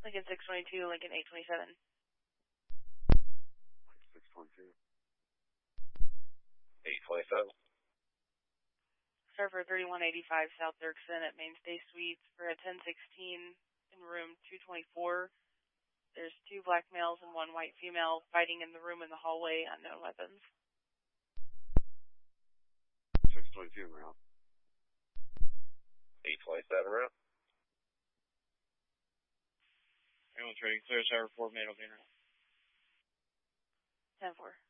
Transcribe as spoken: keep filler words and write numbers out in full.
Lincoln six twenty-two, Lincoln eight twenty-seven. six twenty-two. eight twenty-seven. Server thirty-one eighty-five South Dirksen at Mainstay Suites for a ten sixteen in room two twenty-four. There's two black males and one white female fighting in the room in the hallway, unknown weapons. six twenty-two, route. eight twenty-seven, route. Everyone's ready. Clear server four, made over here. ten four.